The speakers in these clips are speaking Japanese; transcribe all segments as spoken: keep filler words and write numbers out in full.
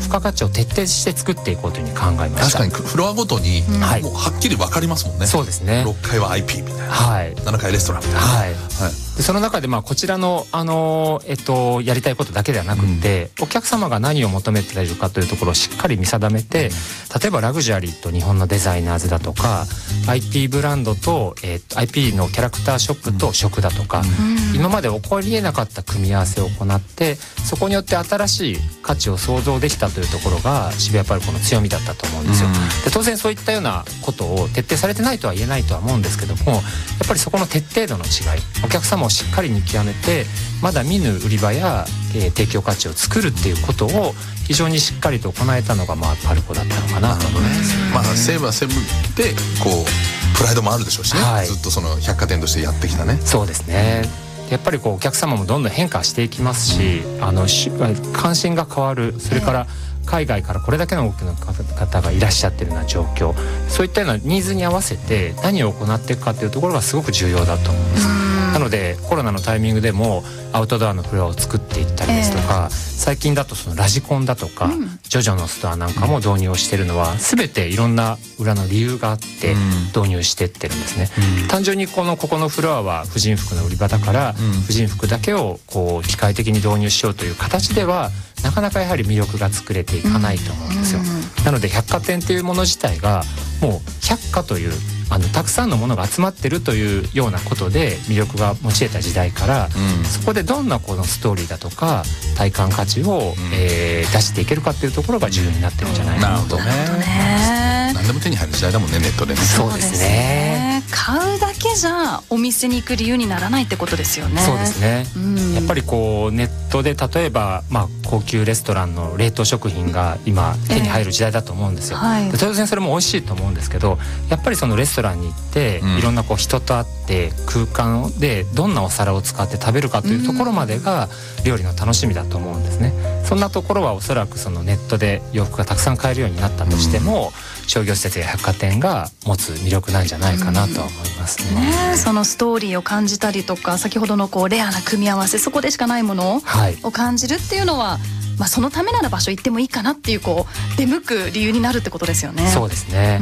付加価値を徹底して作っていこうというふうに考えました。 確かにフロアごとにはいもうはっきり分かりますもんね。 そうですね。 ろっかいは アイピー みたいな、 はい、 ななかいレストランみたいな、 はいはい、 でその中でまあこちらの、あのーえっと、やりたいことだけではなくて、うん、お客様が何を求めているかというところをしっかり見定めて、うん、例えばラグジュアリーと日本のデザイナーズだとか アイピー ブランドと、えー、と アイピー のキャラクターショップと食だとか、うん、今まで起こりえなかった組み合わせを行って、そこによって新しい価値を創造できたというところが渋谷パルコの強みだったと思うんですよ、うん、で当然そういったようなことを徹底されてないとは言えないとは思うんですけども、やっぱりそこの徹底度の違い、お客様をしっかり見極めてまだ見ぬ売り場や、えー、提供価値を作るっていうことを非常にしっかりと行えたのが、まあ、パルコだったのかなと思います、ね。 まあ、西武は西武でこうプライドもあるでしょうしね、はい、ずっとその百貨店としてやってきたね。 そうですね。やっぱりこうお客様もどんどん変化していきますし、うん、あの関心が変わる、それから海外からこれだけの多くの方がいらっしゃってるような状況、そういったようなニーズに合わせて何を行っていくかというところがすごく重要だと思うんです。なのでコロナのタイミングでもアウトドアのフロアを作っていったりですとか、えー、最近だとそのラジコンだとか、うん、ジョジョのストアなんかも導入をしているのは全ていろんな裏の理由があって導入していってるんですね、うん、単純にこのここのフロアは婦人服の売り場だから、うん、婦人服だけをこう機械的に導入しようという形ではなかなかやはり魅力が作れていかないと思うんですよ、うん、なので百貨店っていうもの自体がもう百貨というあのたくさんのものが集まってるというようなことで魅力が持ち得た時代から、うん、そこでどんなこのストーリーだとか体感価値を、うんえー、出していけるかっていうところが重要になってるんじゃないかなと、うん、なるほどね。 何でも手に入る時代だもんね、ネットでね。 そうですね。 買うだけじゃお店に行く理由にならないってことですよね。 そうですね、うん、やっぱりこうネットで例えば、まあ、高級レストランの冷凍食品が今手に入る時代だと思うんですよ、えーはい、で当然それも美味しいと思うんですけど、やっぱりそのレストランに行って、うん、いろんなこう人と会って空間でどんなお皿を使って食べるかというところまでが料理の楽しみだと思うんですね。そんなところはおそらくそのネットで洋服がたくさん買えるようになったとしても、うん、商業施設や百貨店が持つ魅力なんじゃないかなとは思いますね、 うんね、そのストーリーを感じたりとか、先ほどのこうレアな組み合わせ、そこでしかないものを感じるっていうのは、まあ、そのためなら場所行ってもいいかなっていう、こう出向く理由になるってことですよね。 そうですね、うん、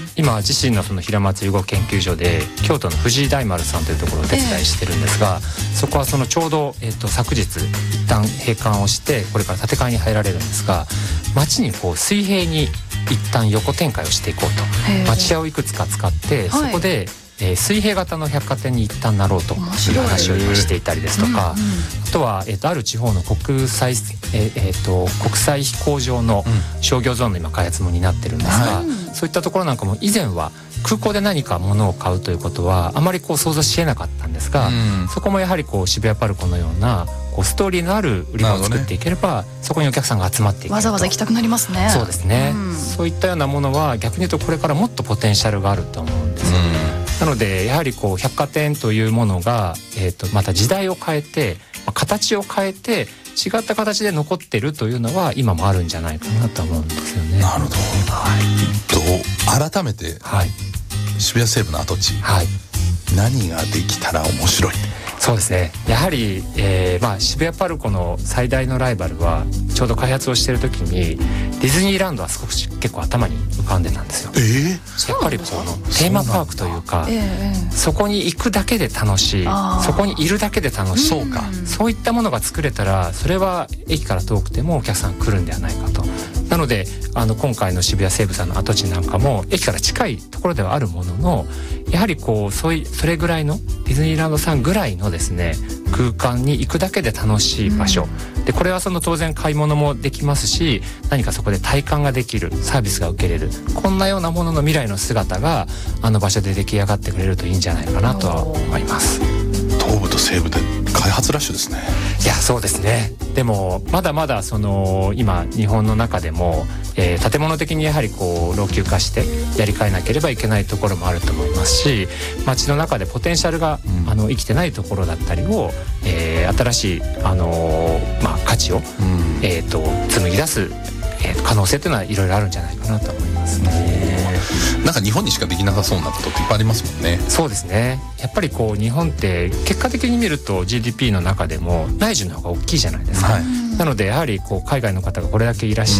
今自身のその平松ゆご研究所で京都の藤井大丸さんというところをお手伝いしてるんですが、えー、そこはそのちょうど、えー、と昨日一旦閉館をしてこれから建て替えに入られるんですが、街にこう水平に一旦横展開をしていこうと、町屋をいくつか使って、はい、そこでえー、水平型の百貨店に一旦なろうという話を今していたりですとか、うんうん、あとは、えー、とある地方の国際、えーえー、と国際飛行場の商業ゾーンの今開発も担ってるんですが、うん、そういったところなんかも以前は空港で何か物を買うということはあまりこう想像しえなかったんですが、うん、そこもやはりこう渋谷パルコのようなこうストーリーのある売り場を作っていければ、ね、そこにお客さんが集まっていけると、 わざわざ行きたくなりますね。 そうですね、うん、そういったようなものは逆に言うとこれからもっとポテンシャルがあると思うんですよ、うんなのでやはりこう百貨店というものが、えー、とまた時代を変えて、まあ、形を変えて違った形で残ってるというのは今もあるんじゃないかなと思うんですよね。 なるほど、はい、と改めて、はい、渋谷西部の跡地、はい、何ができたら面白い？ そうですね、やはり、えーまあ、渋谷パルコの最大のライバルはちょうど開発をしている時にディズニーランドは少し結構頭に浮かんでたんですよ、えー、やっぱりそのテーマパークというか、えー、そこに行くだけで楽しい、そこにいるだけで楽しい、そうか、そういったものが作れたらそれは駅から遠くてもお客さん来るんではないかと。なのであの今回の渋谷西武さんの跡地なんかも駅から近いところではあるものの、やはりこうそういそれぐらいのディズニーランドさんぐらいのですね空間に行くだけで楽しい場所、うん、でこれはその当然買い物もできますし、何かそこで体感ができる、サービスが受けれる、こんなようなものの未来の姿があの場所で出来上がってくれるといいんじゃないかなとは思います。 東部と西部で開発ラッシュですね。 いやそうですね。でもまだまだその今日本の中でも、えー、建物的にやはりこう老朽化してやり替えなければいけないところもあると思いますし、街の中でポテンシャルが、うん、あの生きてないところだったりを、えー、新しい、あのーまあ、価値を、うんえー、と紡ぎ出す、えー、可能性というのはいろいろあるんじゃないかなと思いますね。 なんか日本にしかできなさそうなことっていっぱいありますもんね。 そうですね。やっぱりこう日本って結果的に見ると ジーディーピー の中でも内需の方が大きいじゃないですか、はい、なのでやはりこう海外の方がこれだけいらっし